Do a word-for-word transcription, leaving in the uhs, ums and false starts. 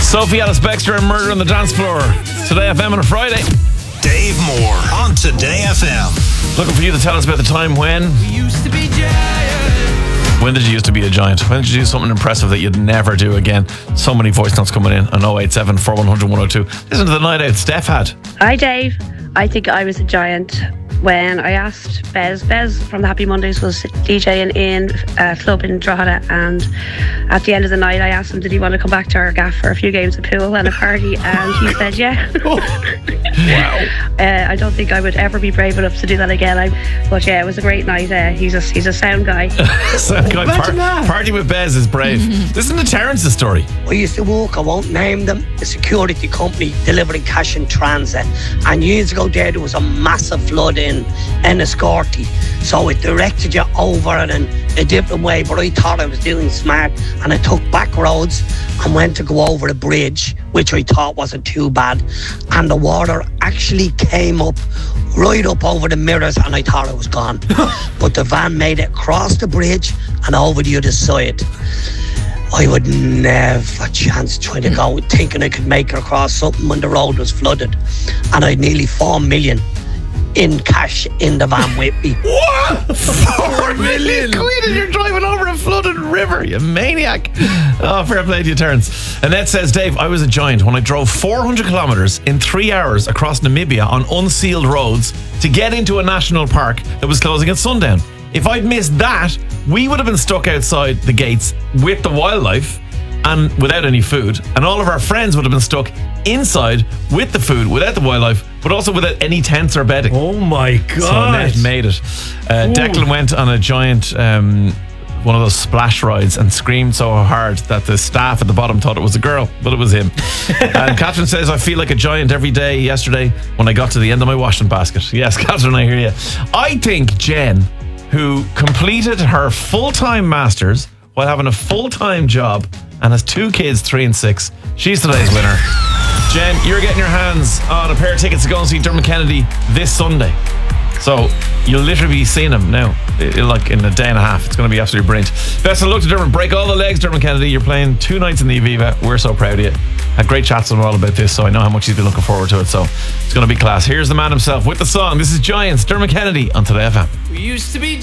Sophie Alice Baxter and Murder on the Dance Floor. Today F M on a Friday. Dave Moore on Today F M. Looking for you to tell us about the time when... We used to be giants. When did you used to be a giant? When did you do something impressive that you'd never do again? So many voice notes coming in on oh eight seven, four one zero zero, one oh two. Listen to the night out Steph had. Hi Dave, I think I was a giant when I asked Bez. Bez from the Happy Mondays was DJing in a club in Drogheda, and at the end of the night I asked him did he want to come back to our gaff for a few games of pool and a party, and he said yeah. Wow. uh, I don't think I would ever be brave enough to do that again. I, but yeah, it was a great night. Uh, he's a he's a sound guy. Sound guy. Par- party with Bez is brave. Listen to Terrence's story. I used to work, I won't name them, a security company delivering cash in transit. And years ago there, there was a massive flood in Enniscorthy. So it directed you over it in a different way. But I thought I was doing smart, and I took back roads and went to go over the bridge, which I thought wasn't too bad. And the water actually came up, right up over the mirrors, and I thought I was gone. But the van made it across the bridge and over the other side. I would never chance trying to go thinking I could make it across something when the road was flooded. And I had nearly four million in cash in the van with me. What? Four million quid and you're driving over a flooded river, you maniac. Oh, fair play to you, Terrence. Annette says, Dave, I was a giant when I drove four hundred kilometres in three hours across Namibia on unsealed roads to get into a national park that was closing at sundown. If I'd missed that, we would have been stuck outside the gates with the wildlife and without any food, and all of our friends would have been stuck inside with the food, without the wildlife, but also without any tents or bedding. Oh my God. So Annette made it. Uh, Declan went on a giant, um, one of those splash rides, and screamed so hard that the staff at the bottom thought it was a girl, but it was him. And Catherine says, I feel like a giant every day yesterday when I got to the end of my washing basket. Yes, Catherine, I hear you. I think Jen, who completed her full-time masters while having a full-time job and has two kids, three and six, she's today's winner. Jen, you're getting your hands on a pair of tickets to go and see Dermot Kennedy this Sunday. So you'll literally be seeing him now, like in a day and a half. It's going to be absolutely brilliant. Best of luck to Dermot. Break all the legs, Dermot Kennedy. You're playing two nights in the Aviva. We're so proud of you. Had great chats with him all about this, so I know how much he's been looking forward to it. So it's going to be class. Here's the man himself with the song. This is Giants, Dermot Kennedy on Today F M. We used to be